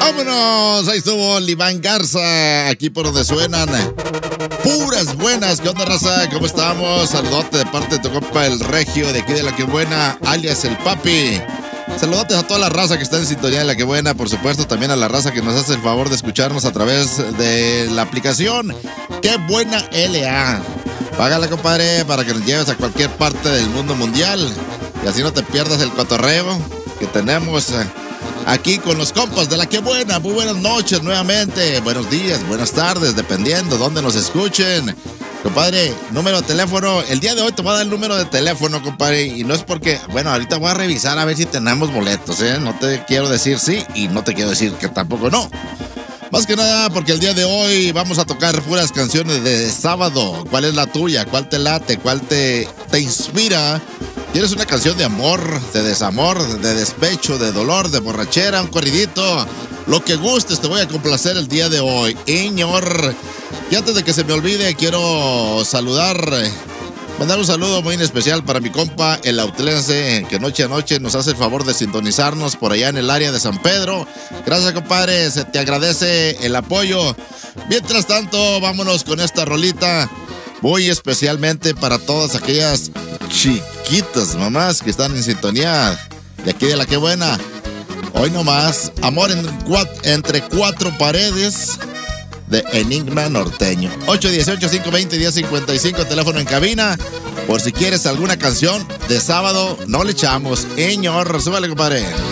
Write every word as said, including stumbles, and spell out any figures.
¡Vámonos! Ahí estuvo Iván Garza, aquí por donde suenan puras buenas. ¿Qué onda, raza? ¿Cómo estamos? Saludote de parte de tu compa el Regio, de aquí de La Que Buena, alias el Papi. Saludotes a toda la raza que está en sintonía de La Que Buena, por supuesto, también a la raza que nos hace el favor de escucharnos a través de la aplicación Qué Buena L A. Págala, compadre, para que nos lleves a cualquier parte del mundo mundial y así no te pierdas el cotorreo que tenemos aquí con los compas de La Que Buena. Muy buenas noches nuevamente, buenos días, buenas tardes, dependiendo de dónde nos escuchen. Compadre, número de teléfono, el día de hoy te voy a dar el número de teléfono, compadre, y no es porque, bueno, ahorita voy a revisar a ver si tenemos boletos, ¿eh? No te quiero decir sí y no te quiero decir que tampoco no. Más que nada porque el día de hoy vamos a tocar puras canciones de sábado. ¿Cuál es la tuya? ¿Cuál te late? ¿Cuál te, te inspira? ¿Quieres una canción de amor, de desamor, de despecho, de dolor, de borrachera, un corridito? Lo que gustes, te voy a complacer el día de hoy. Iñor. Y antes de que se me olvide, quiero saludar, mandar un saludo muy especial para mi compa, el autlense, que noche a noche nos hace el favor de sintonizarnos por allá en el área de San Pedro. Gracias, compadre, se te agradece el apoyo. Mientras tanto, vámonos con esta rolita, muy especialmente para todas aquellas chiquitas mamás que están en sintonía de aquí de La Que Buena. Hoy nomás, Amor en cuat- entre cuatro paredes, de Enigma Norteño. ocho uno ocho, cinco dos cero, uno cero cinco cinco, teléfono en cabina. Por si quieres alguna canción de sábado, no le echamos. Señor, súbale, compadre.